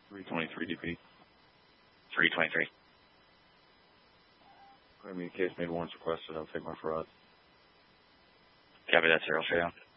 323 DP. 323. I mean, in case maybe once requested, I'll take my fraud. Copy that, sir. I'll show you.